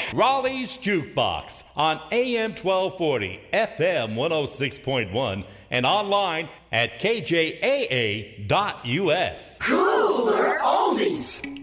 Raleigh's Jukebox on AM 1240, FM 106.1, and online at kjaa.us. Cooler oldies.